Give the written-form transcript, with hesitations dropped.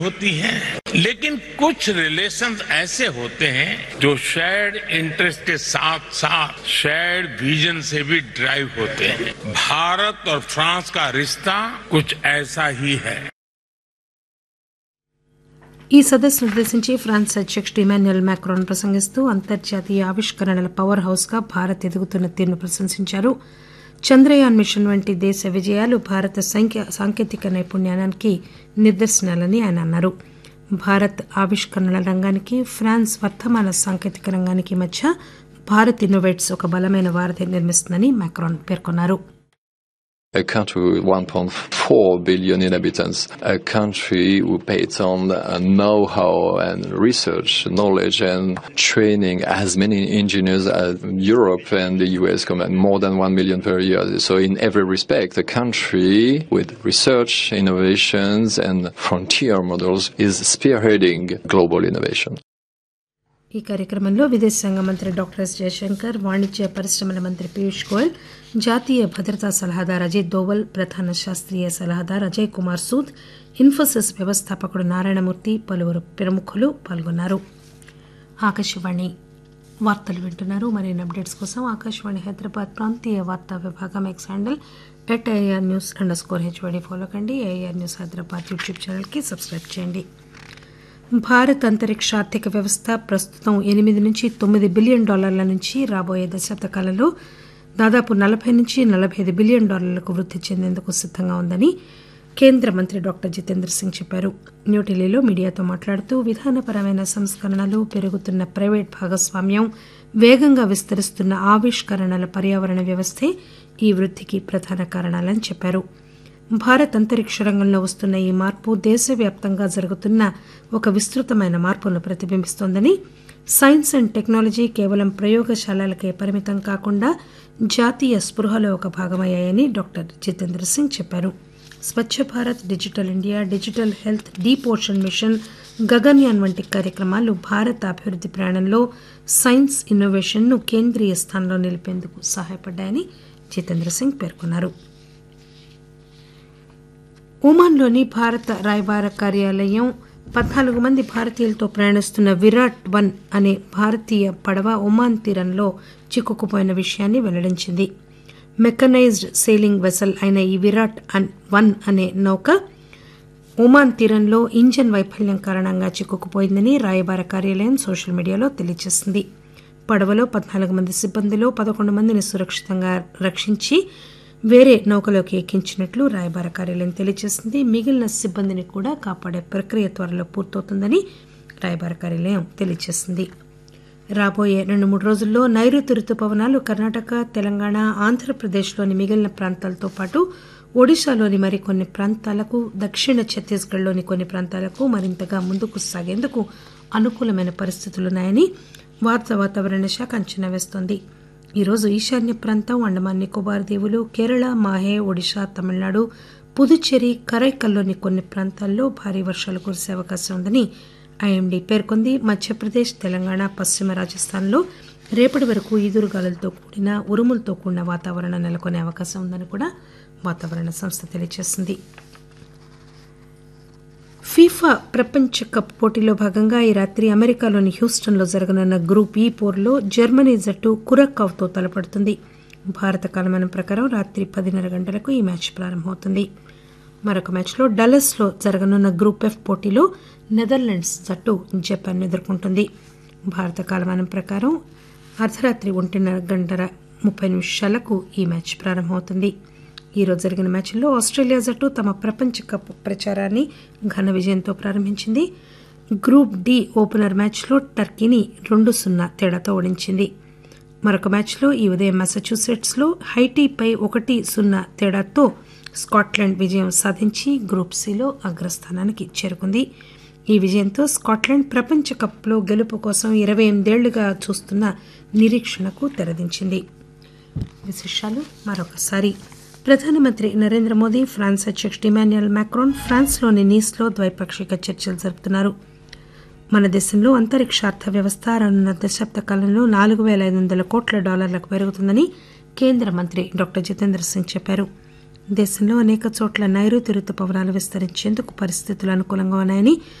होती हैं, लेकिन कुछ रिलेशंस ऐसे होते हैं जो शेयर्ड इंटरेस्ट के साथ साथ शेयर्ड विजन से भी ड्राइव होते हैं। भारत और फ्रांस का रिश्ता कुछ ऐसा ही है। ఈ సదస్సును ఉద్దేశించి ఫ్రాన్స్ అధ్యకుడు ఇమాన్యుయల్ మాక్రాన్ ప్రసంగిస్తూ అంతర్జాతీయ ఆవిష్కరణల పవర్ హౌస్ గా భారత్ ఎదుగుతున్న తీరును ప్రశంసించారు. చంద్రయాన్ మిషన్ వంటి దేశ విజయాలు భారత సాంకేతిక నైపుణ్యానికి నిదర్శనాలని ఆయన అన్నారు. భారత్ ఆవిష్కరణల రంగానికి ఫ్రాన్స్ వర్తమాన సాంకేతిక రంగానికి మధ్య భారత్ ఇన్నోవేట్స్ ఒక బలమైన వారధి నిర్మిస్తుందని మాక్రాన్ పేర్కొన్నారు. A country with 1.4 billion inhabitants, a country who pays on know-how and research, knowledge and training as many engineers as Europe and the US combined, more than 1 million per year. So in every respect, a country with research, innovations and frontier models is spearheading global innovation. ఈ కార్యక్రమంలో విదేశాంగ మంత్రి doctor yes Jayashankar, వాణిజ్య పరిశ్రమల మంత్రి పీయూష్ గోయల్, జాతీయ భద్రతా సలహాదారు అజిత్ దోవల్, ప్రధాన శాస్త్రీయ సలహాదారు అజయ్ కుమార్ సూద్, ఇన్ఫోసిస్ వ్యవస్థాపకుడు నారాయణమూర్తి, పలువురు ప్రముఖులు పాల్గొన్నారు. ఆకాశవాణి వార్తలు వింటున్నారు. మరిన్ని అప్డేట్స్ కోసం ఆకాశవాణి హైదరాబాద్ ప్రాంతీయ వార్తా విభాగం ఎక్స్ హ్యాండిల్ @AIR_HYD ఫాలో కండి. AIR news Hyderabad YouTube channel కి సబ్స్క్రైబ్ చేయండి. భారత్ అంతరిక్ష ఆర్థిక వ్యవస్థ ప్రస్తుతం $8 నుంచి $9 బిలియన్ నుంచి రాబోయే దశాబ్ద కాలంలో దాదాపు $40 నుంచి $45 బిలియన్ వృద్ధి చెందేందుకు సిద్దంగా ఉందని కేంద్ర మంత్రి డాక్టర్ జితేంద్ర సింగ్ చెప్పారు. న్యూఢిల్లీలో మీడియాతో మాట్లాడుతూ విధానపరమైన సంస్కరణలు, పెరుగుతున్న ప్రైవేట్ భాగస్వామ్యం, వేగంగా విస్తరిస్తున్న ఆవిష్కరణల పర్యావరణ వ్యవస్థే ఈ వృద్ధికి ప్రధాన కారణాలని చెప్పారు. భారత్ అంతరిక్ష రంగంలో వస్తున్న ఈ మార్పు దేశవ్యాప్తంగా జరుగుతున్న ఒక విస్తృతమైన మార్పును ప్రతిబింబిస్తోందని, సైన్స్ అండ్ టెక్నాలజీ కేవలం ప్రయోగశాలలకే పరిమితం కాకుండా జాతీయ స్పృహలో ఒక భాగమయ్యాయని డాక్టర్ జితేంద్ర సింగ్ చెప్పారు. Swachh Bharat, digital India, digital health, deep ocean mission, Gaganyaan వంటి కార్యక్రమాలు భారత్ అభివృద్ది ప్రయాణంలో సైన్స్, ఇన్నోవేషన్ను కేంద్రీయ స్థానంలో నిలిపేందుకు సహాయపడ్డాయని జితేంద్ర సింగ్ పేర్కొన్నారు. ఒమాన్లోని భారత రాయబార కార్యాలయం 14 మంది భారతీయులతో ప్రయాణిస్తున్న విరాట్-1 అనే భారతీయ పడవ ఒమాన్ తీరంలో చిక్కుకుపోయిన విషయాన్ని వెల్లడించింది. మెకనైజ్డ్ సెయిలింగ్ వెసల్ అయిన ఈ విరాట్-1 అనే నౌక ఒమాన్ తీరంలో ఇంజన్ వైఫల్యం కారణంగా చిక్కుకుపోయిందని రాయబార కార్యాలయం సోషల్ మీడియాలో తెలియజేసింది. పడవలో 14 మంది సిబ్బందిలో 11 మందిని సురక్షితంగా రక్షించి వేరే నౌకలోకి ఎక్కించినట్లు రాయబార కార్యాలయం తెలియజేసింది. మిగిలిన సిబ్బందిని కూడా కాపాడే ప్రక్రియ త్వరలో పూర్తవుతుందని రాయబార కార్యాలయం తెలియజేసింది. రాబోయే 2-3 రోజుల్లో నైరుతి రుతుపవనాలు కర్ణాటక, తెలంగాణ, ఆంధ్రప్రదేశ్లోని మిగిలిన ప్రాంతాలతో పాటు ఒడిశాలోని మరికొన్ని ప్రాంతాలకు, దక్షిణ ఛత్తీస్గఢ్లోని కొన్ని ప్రాంతాలకు మరింతగా ముందుకు సాగేందుకు అనుకూలమైన పరిస్థితులున్నాయని భారత వాతావరణ శాఖ అంచనా వేస్తోంది. ఈరోజు ఈశాన్య ప్రాంతం, అండమాన్ నికోబార్ దీవులు, కేరళ, మాహే, ఒడిశా, తమిళనాడు, పుదుచ్చేరి, కరైకల్లోని కొన్ని ప్రాంతాల్లో భారీ వర్షాలు కురిసే అవకాశం ఉందని ఐఎండీ పేర్కొంది. మధ్యప్రదేశ్, తెలంగాణ, పశ్చిమ రాజస్థాన్లో రేపటి వరకు ఈదురుగాలులతో కూడిన, ఉరుములతో కూడిన వాతావరణం నెలకొనే అవకాశం ఉందని కూడా వాతావరణ సంస్థ తెలియజేసింది. ఫీఫా ప్రపంచ కప్ పోటీలో భాగంగా ఈ రాత్రి అమెరికాలోని హ్యూస్టన్లో జరగనున్న గ్రూప్ ఈ పోరులో జర్మనీ జట్టు కురక్కావ్తో తలపడుతుంది. భారత కాలమానం ప్రకారం రాత్రి 10:30 గంటలకు ఈ మ్యాచ్ ప్రారంభమవుతుంది. మరొక మ్యాచ్లో డల్లస్లో జరగనున్న గ్రూప్ ఎఫ్ పోటీలో నెదర్లాండ్స్ జట్టు జపాన్ ఎదుర్కొంటుంది. భారత కాలమానం ప్రకారం అర్ధరాత్రి 1:30 ఈ మ్యాచ్ ప్రారంభమవుతుంది. ఈరోజు జరిగిన మ్యాచ్లో ఆస్ట్రేలియా జట్టు తమ ప్రపంచ కప్ ప్రచారాన్ని ఘన విజయంతో ప్రారంభించింది. గ్రూప్ డి ఓపెనర్ మ్యాచ్లో టర్కీని 2-0 తేడాతో ఓడించింది. మరొక మ్యాచ్లో ఈ ఉదయం మసాచ్యూసెట్స్లో హైటీపై 1-0 తేడాతో స్కాట్లాండ్ విజయం సాధించి గ్రూప్ సిలో అగ్రస్థానానికి చేరుకుంది. ఈ విజయంతో స్కాట్లాండ్ ప్రపంచ కప్లో గెలుపు కోసం 28 ఏళ్లుగా చూస్తున్న నిరీక్షణకు తెరదించింది. విశేషాలు మరొకసారి. ప్రధానమంత్రి నరేంద్ర మోదీ, ఫ్రాన్స్ అధ్యకుడు ఇమాన్యుయల్ మాక్రాన్ ఫ్రాన్స్లోని నీస్లో ద్వైపాక్షిక చర్చలు జరుపుతున్నారు. మన దేశంలో అంతరిక్ష అర్థ వ్యవస్థ రానున్న దశాబ్ద కాలంలో $4,500 కోట్ల పెరుగుతుందని కేంద్ర మంత్రి డాక్టర్ జితేంద్ర సింగ్ చెప్పారు. దేశంలో అనేక చోట్ల నైరుతి రుతుపవనాలు విస్తరించేందుకు పరిస్థితులు అనుకూలంగా ఉన్నాయని